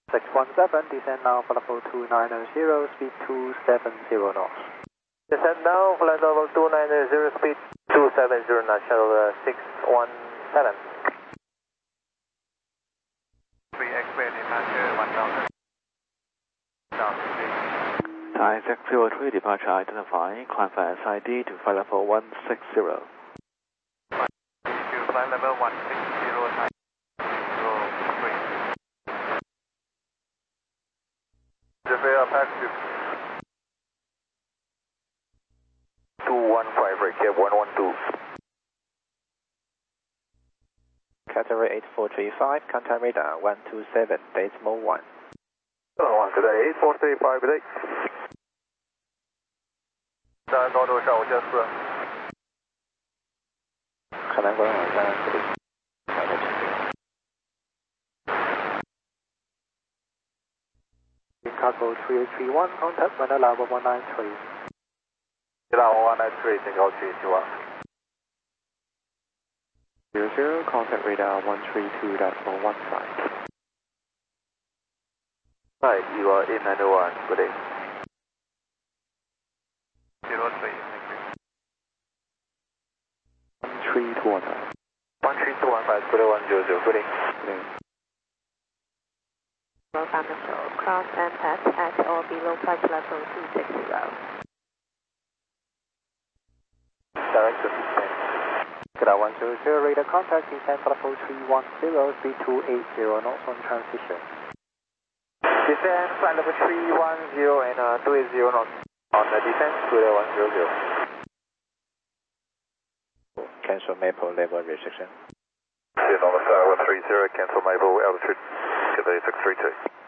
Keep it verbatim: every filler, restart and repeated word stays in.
six one seven, descend now for level two nine zero, speed two seven zero knots. Descend now, flight level two nine zero, speed two seven zero knots, shuttle uh, six one seven. three X-ray departure one thousand. Thai X zero three departure identifying, climb for S I D to flight level one six zero. To flight level one six zero, Thai zero three. Javera passive. two one five, right cap one one two. Category eight four three five, contact radar one two seven, decimal one. one today, eight four three five, good day. 在高度上午加四。 海南关网站这里，好的，请进。Cargo three eight three one, contact Manila one one nine three. Manila one one nine three, 请高区希望。 zero zero, contact radar one three two decimal one five. Hi, you are in nine one, good day. zero three, thank you. one three two one five. one three two one five, good day, one zero zero, good day. Good day. Welcome to cross and pass at or below flight level two six zero. Direct to descent. Radar one zero zero, radar contact, descend for level three one zero, speed two eight zero knots on transition. Descend flight level three one zero and uh, two eight zero knots on the descent to the one zero zero. Cancel Maple level restriction. Vietnam Star one three zero, cancel Maple altitude, Cathay six three two.